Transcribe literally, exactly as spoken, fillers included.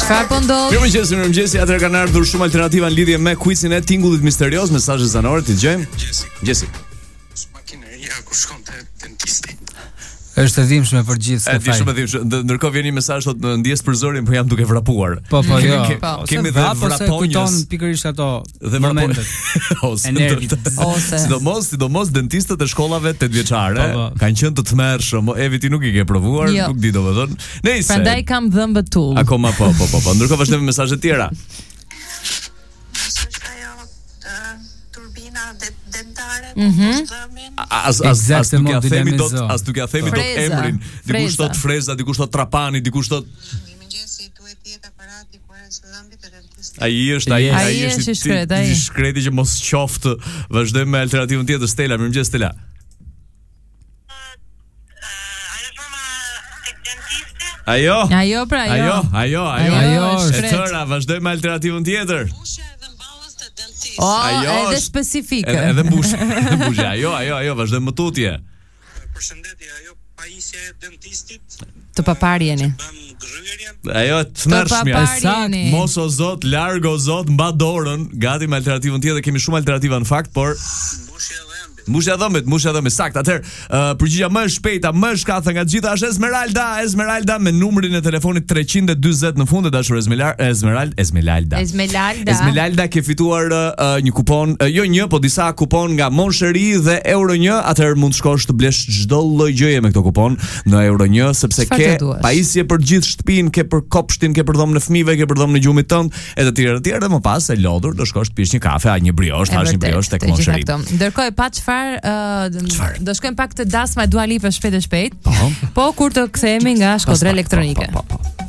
Çfarë po ndodh? Mirëmëngjes, mirëmëngjes. Atë kanë ardhur shumë alternativa në lidhje me quizin e tingullit misterios, mesazhe zanore, ti dëgjojmë. Gjesi. Makineria ku shkon te dentisti. Është e dhimbshme për gjithë. Është shumë e dhimbshme. Ndërkohë vjen një mesazh thotë ndjes për zërin, po jam duke vrapuar. Po po jo. Kemi dhe vraponjës. Pikërisht ato dhe momentet. Ose ose sidomos, sidomos dentistët e shkollave tetëvjeçare kanë qenë të tmerrshëm. Evi ti nuk i ke provuar, nuk di domethënë. Nëse prandaj kam dhëmbë tull. Akoma po po po po. Ndërkohë vazhdojmë me mesazhe të tjera. Mhm. As as as nuk ja themi dot, as nuk ja themi dot emrin. Dikush thot freza, dikush thot trapani, dikush thot Ai është, ai ai është shkret, ai shkreti që mos qoftë. Vazhdojmë me alternativën tjetër. Stella, mirëmëngjes Stella. Ajo? Ajo pra, ajo. Ajo, ajo, ajo. E tëra, vazhdojmë me alternativën tjetër. Oh, edhe specifike. Edhe mbush, mbush. Ajo, ajo, ajo, vazhdojmë më tutje. Përshëndetje, ajo pajisja e dentistit. Të paparjeni. Ajo të mërshmja. Saktë. Mos o zot, larg o zot, mba dorën. Gati me alternativën tjetër, kemi shumë alternativa në fakt, por Mbushja dhëmbët, mbushja dhëmbët. Sakt. Atëherë, uh, përgjigja më e shpejta, më e shkatha nga të gjitha është Esmeralda, Esmeralda me numrin e telefonit treqind e dyzet në fund e dashur Esmeralda, Esmeralda, Esmeralda. Esmeralda. Esmeralda ke fituar uh, një kupon, uh, jo një, po disa kupon nga Monsheri dhe Euro një. Atëherë mund të shkosh të blesh çdo lloj gjëje me këto kupon në Euro një, sepse ke pajisje për gjithë shtëpinë, ke për kopshtin, ke për dhomën e fëmijëve, ke për dhomën e gjumit tënd, e të tjerë të tjerë, dhe më pas e lodhur do shkosh të pish një kafe, a një brioche, tash një brioche tek Monsheri. Ndërkohë pa çfarë Uh, do shkojmë pak të dasma Dua Lipa shpejt e shpejt. Po, kur të kthehemi nga Shkodra Elektronike.